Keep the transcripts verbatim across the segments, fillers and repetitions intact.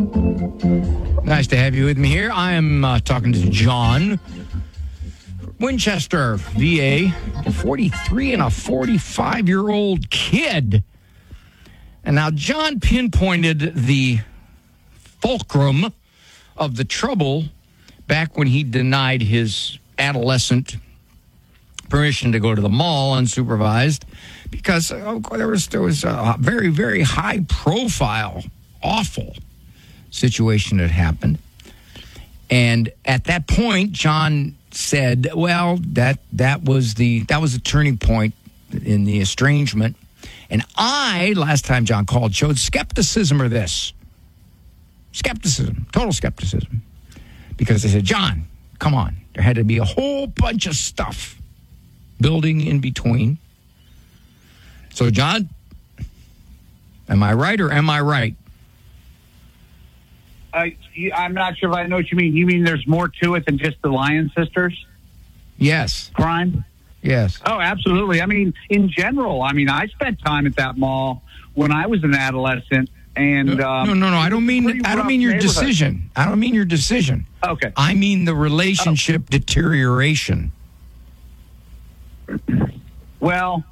Nice to have you with me here. I am uh, talking to John Winchester, V A, forty-three and a forty-five-year-old kid. And now John pinpointed the fulcrum of the trouble back when he denied his adolescent permission to go to the mall unsupervised because oh, there was there was a very, very high-profile, awful situation that happened. And at that point, John said, well, that that was the that was the turning point in the estrangement. And I, last time John called, showed skepticism of this. Skepticism, total skepticism. Because I said, John, come on. There had to be a whole bunch of stuff building in between. So, John, am I right or am I right? Uh, I'm not sure if I know what you mean. You mean there's more to it than just the Lyon sisters? Yes. Crime? Yes. Oh, absolutely. I mean, in general, I mean, I spent time at that mall when I was an adolescent. And no, um, no, no, no. I don't mean. I don't mean your decision. I don't mean your decision. Okay. I mean the relationship oh. deterioration. Well,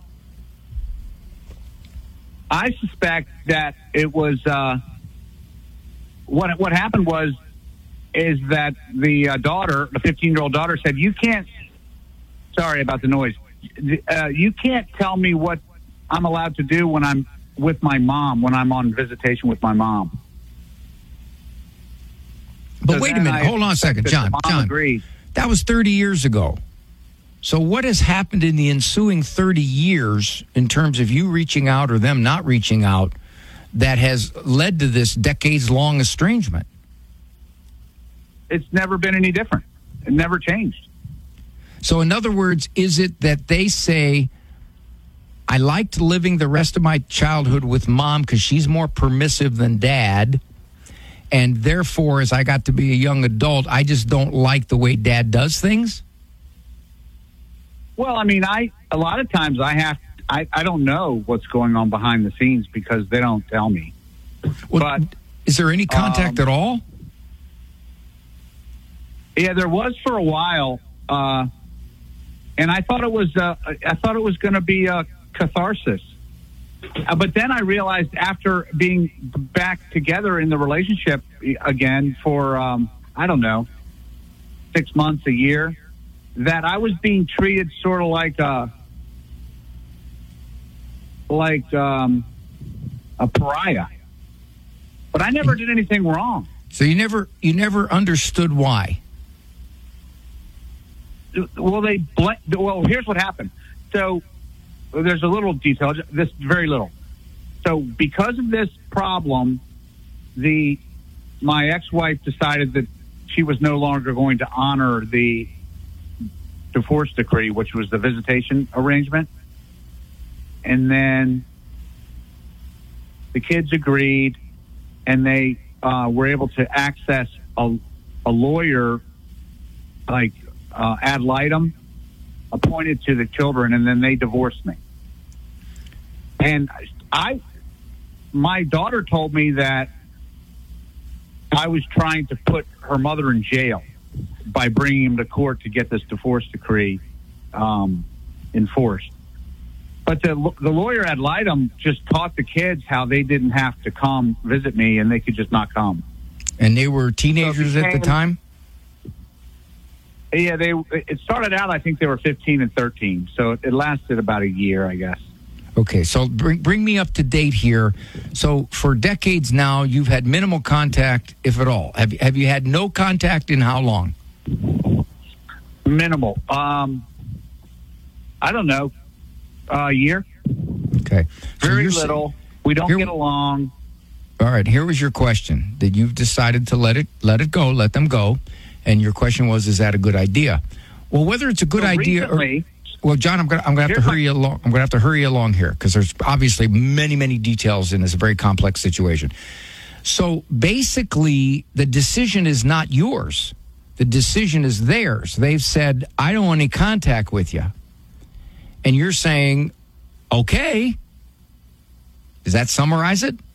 I suspect that it was. Uh, what what happened was, is that the uh, daughter, the fifteen-year-old daughter, said, "You can't." Sorry about the noise. Uh, you can't tell me what I'm allowed to do when I'm with my mom, when I'm on visitation with my mom. But so wait a minute. I Hold on a second, John. John, agreed. That was thirty years ago. So what has happened in the ensuing thirty years in terms of you reaching out or them not reaching out that has led to this decades-long estrangement? It's never been any different. It never changed. So in other words, is it that they say, I liked living the rest of my childhood with mom because she's more permissive than dad, and therefore, as I got to be a young adult, I just don't like the way dad does things? Well, I mean, I a lot of times I have I, I don't know what's going on behind the scenes because they don't tell me. Well, but is there any contact um, at all? Yeah, there was for a while. Uh, And I thought it was, uh, I thought it was going to be a catharsis. Uh, but then I realized after being back together in the relationship again for, um, I don't know, six months, a year, that I was being treated sort of like a, like um, a pariah. But I never did anything wrong. So you never, you never understood why? Well, they bl- well. Here's what happened. So there's a little detail. This very little. So because of this problem, the my ex-wife decided that she was no longer going to honor the divorce decree, which was the visitation arrangement. And then the kids agreed, and they uh, were able to access a, a lawyer, like. Uh, ad litem, appointed to the children, and then they divorced me. And I, my daughter told me that I was trying to put her mother in jail by bringing him to court to get this divorce decree um, enforced. But the the lawyer ad litem just taught the kids how they didn't have to come visit me and they could just not come. And they were teenagers so became, at the time? Yeah, they. It started out, I think they were fifteen and thirteen, so it lasted about a year, I guess. Okay, so bring bring me up to date here. So for decades now, you've had minimal contact, if at all. Have have you had no contact in how long? Minimal. Um, I don't know, uh, a year. Okay, very so little. We don't here, get along. All right. Here was your question: that you've decided to let it let it go, let them go. And your question was, is that a good idea? Well, whether it's a good so idea recently, or... Well, John, I'm going I'm to have to hurry you along. I'm going to have to hurry you along here because there's obviously many, many details in this very complex situation. So basically, the decision is not yours. The decision is theirs. They've said, I don't want any contact with you. And you're saying, okay. Does that summarize it?